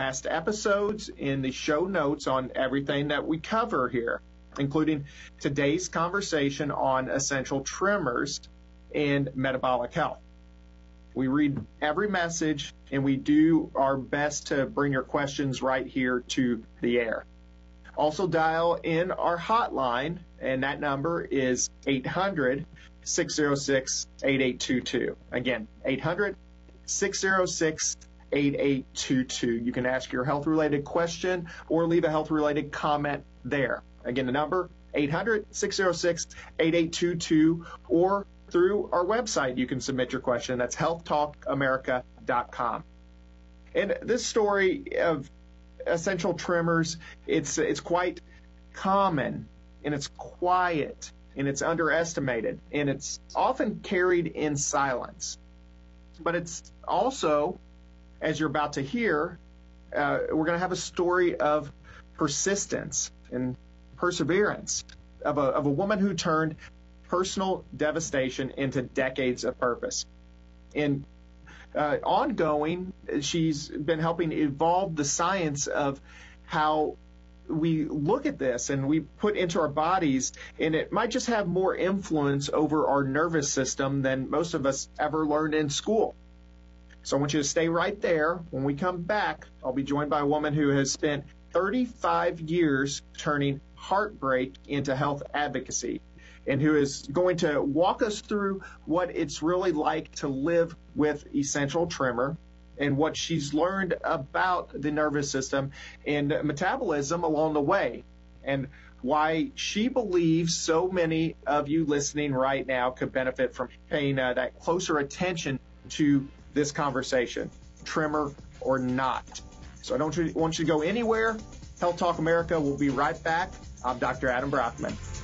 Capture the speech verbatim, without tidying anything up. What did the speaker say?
past episodes in the show notes on everything that we cover here, including today's conversation on essential tremors and metabolic health. We read every message, and we do our best to bring your questions right here to the air. Also dial in our hotline, and that number is eight hundred, six oh six, eight eight two two. Again, eight hundred, six oh six, eight eight two two. You can ask your health-related question or leave a health-related comment there. Again, the number, eight hundred, six oh six, eight eight two two, or through our website, you can submit your question. That's health talk america dot com. And this story of essential tremors, it's it's quite common, and it's quiet, and it's underestimated, and it's often carried in silence. But it's also, as you're about to hear, uh, we're going to have a story of persistence and perseverance of a, of a woman who turned personal devastation into decades of purpose. And uh, ongoing, she's been helping evolve the science of how we look at this and we put into our bodies, and it might just have more influence over our nervous system than most of us ever learned in school. So I want you to stay right there. When we come back, I'll be joined by a woman who has spent thirty-five years turning heartbreak into health advocacy, and who is going to walk us through what it's really like to live with essential tremor and what she's learned about the nervous system and metabolism along the way, and why she believes so many of you listening right now could benefit from paying uh, that closer attention to this conversation, tremor or not. So I don't want you to go anywhere. Health Talk America will be right back. I'm Doctor Adam Brockman.